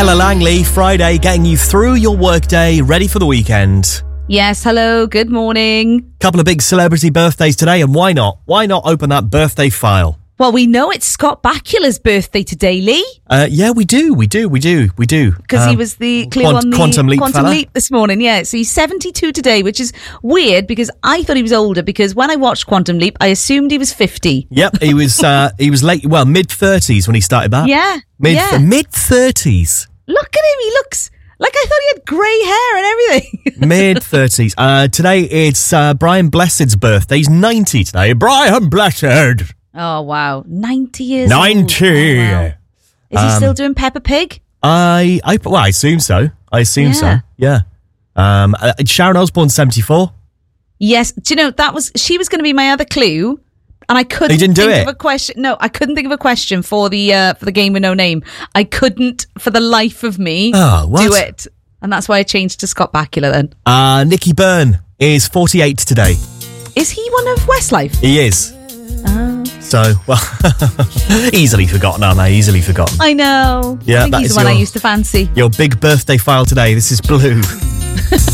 Ella Langley, Friday, getting you through your workday, ready for the weekend. Yes, hello, good morning. Couple of big celebrity birthdays today, and why not? Why not open that birthday file? Well, we know it's Scott Bakula's birthday today, Lee. Yeah, we do. Because he was the clue on the Quantum Leap Quantum fella. Leap this morning, yeah. So he's 72 today, which is weird because I thought he was older because when I watched Quantum Leap, I assumed he was 50. Yep, he was late, mid-30s when he started that. Yeah, Mid-30s. Look at him, he looks like I thought he had grey hair and everything. Mid-30s. Today it's Brian Blessed's birthday. He's 90 today. Brian Blessed. Oh, wow. 90 years 90. old. Oh, wow. Is he still doing Peppa Pig? I assume so. So. Yeah. Sharon Osbourne, 74. Yes. Do you know, she was going to be my other clue. And I couldn't think of a question. No, I couldn't think of a question for the game with no name. I couldn't, for the life of me, do it. And that's why I changed to Scott Bakula then. Nicky Byrne is 48 today. Is he one of Westlife? He is. So, well, easily forgotten, aren't they? Easily forgotten. I know. Yeah, I think he's the one I used to fancy. Your big birthday file today. This is Blue.